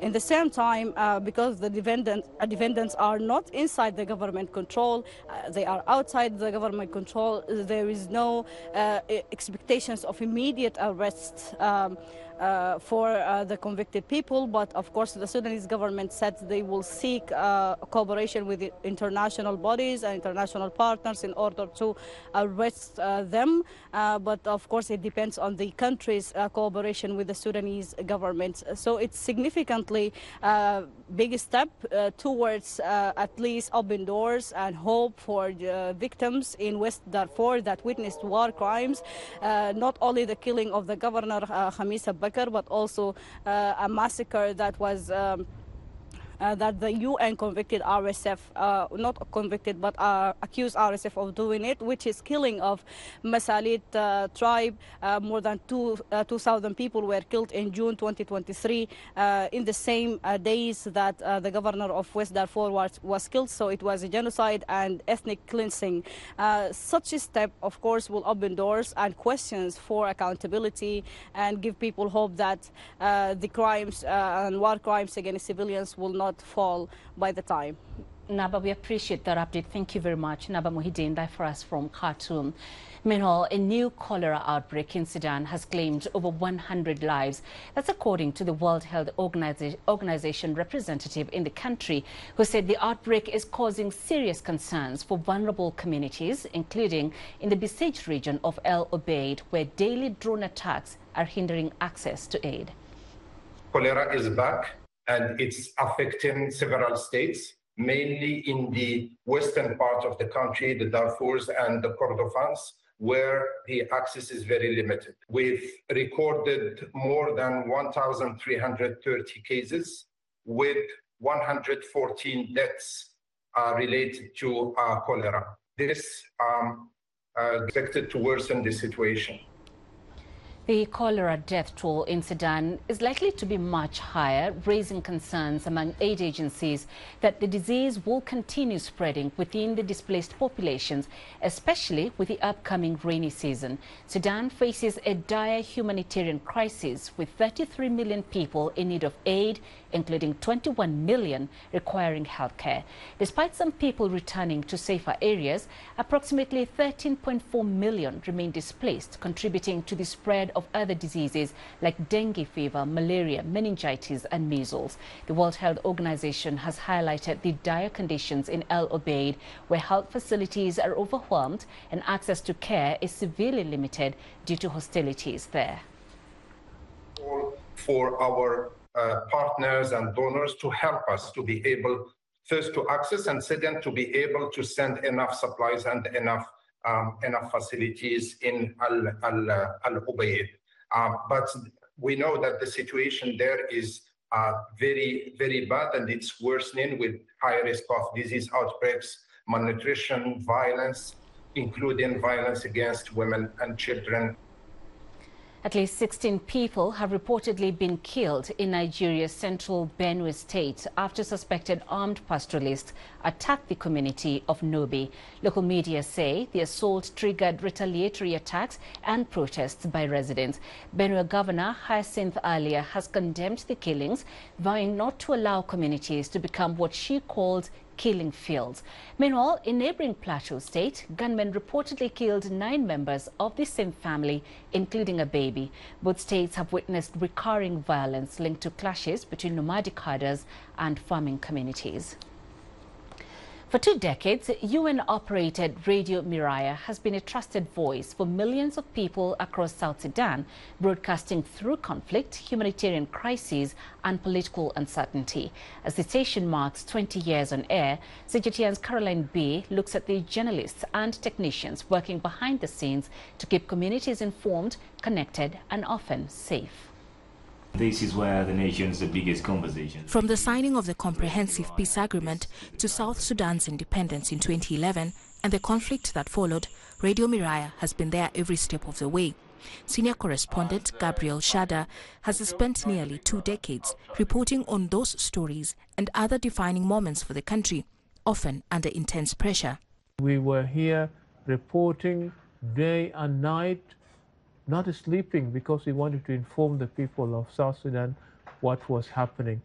In the same time, because the defendants are not inside the government control, they are outside the government control, there is no expectations of immediate arrest for the convicted people. But of course, the Sudanese government said they will seek cooperation with the international bodies and international partners in order to arrest them. But of course, it depends on the country's cooperation with the Sudanese government. So it's significantly big step towards at least open doors and hope for the victims in West Darfur that witnessed war crimes, not only the killing of the governor Khamis Bakr, but also a massacre that was that the UN convicted RSF, not convicted, but accused RSF of doing it, which is killing of Masalit tribe. More than 2,000 people were killed in June 2023, in the same days that the governor of West Darfur was killed. So it was a genocide and ethnic cleansing. Such a step, of course, will open doors and questions for accountability and give people hope that the crimes and war crimes against civilians will not fall by the time. Naba, we appreciate that update. Thank you very much. Naba Muhyiddin, that for us from Khartoum. Meanwhile, a new cholera outbreak in Sudan has claimed over 100 lives. That's according to the World Health Organization representative in the country, who said the outbreak is causing serious concerns for vulnerable communities, including in the besieged region of El Obeid, where daily drone attacks are hindering access to aid. Cholera is back, and it's affecting several states, mainly in the western part of the country, the Darfurs and the Kordofans, where the access is very limited. We've recorded more than 1,330 cases, with 114 deaths related to cholera. This is expected to worsen the situation. The cholera death toll in Sudan is likely to be much higher, raising concerns among aid agencies that the disease will continue spreading within the displaced populations, especially with the upcoming rainy season. Sudan faces a dire humanitarian crisis with 33 million people in need of aid, including 21 million requiring healthcare. Despite some people returning to safer areas, approximately 13.4 million remain displaced, contributing to the spread of other diseases like dengue fever, malaria, meningitis and measles. The World Health Organization has highlighted the dire conditions in El Obeid, where health facilities are overwhelmed and access to care is severely limited due to hostilities there. For our partners and donors to help us to be able, first, to access, and second, to be able to send enough supplies and enough facilities in Al Obeid. But we know that the situation there is very, very bad, and it's worsening with high risk of disease outbreaks, malnutrition, violence, including violence against women and children. At least 16 people have reportedly been killed in Nigeria's central Benue state after suspected armed pastoralists attacked the community of Nobi. Local media say the assault triggered retaliatory attacks and protests by residents. Benue Governor Hyacinth Alia has condemned the killings, vowing not to allow communities to become what she called killing fields. Meanwhile, in neighboring Plateau State, gunmen reportedly killed 9 members of the same family, including a baby. Both states have witnessed recurring violence linked to clashes between nomadic herders and farming communities. For 2 decades, UN-operated Radio Miraya has been a trusted voice for millions of people across South Sudan, broadcasting through conflict, humanitarian crises and political uncertainty. As the station marks 20 years on air, CGTN's Caroline B. looks at the journalists and technicians working behind the scenes to keep communities informed, connected and often safe. This is where the nation's the biggest conversation. From the signing of the Comprehensive Peace Agreement to South Sudan's independence in 2011 and the conflict that followed, Radio Miraya has been there every step of the way. Senior correspondent Gabriel Shada has spent nearly 2 decades reporting on those stories and other defining moments for the country, often under intense pressure. We were here reporting day and night, not sleeping, because we wanted to inform the people of South Sudan what was happening.